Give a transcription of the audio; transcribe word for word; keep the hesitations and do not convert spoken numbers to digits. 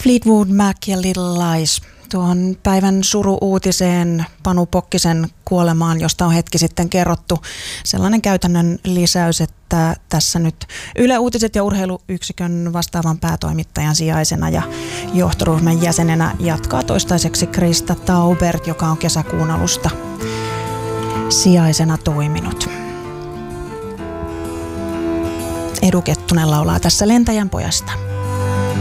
Fleetwood Mac ja Little Lies. Tuohon päivän suru-uutiseen Panu Pokkisen kuolemaan, josta on hetki sitten kerrottu. Sellainen käytännön lisäys, että tässä nyt Yle Uutiset ja urheiluyksikön vastaavan päätoimittajan sijaisena ja johtoryhmän jäsenenä jatkaa toistaiseksi Krista Taubert, joka on kesäkuun alusta sijaisena toiminut. Edu Kettunen laulaa tässä Lentäjän pojasta.